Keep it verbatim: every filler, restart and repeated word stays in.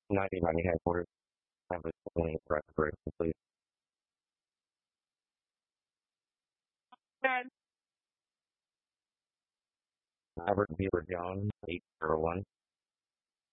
ninety ninety headquarters. Have a twenty record, please. Robert Beaver Jones, eight zero one.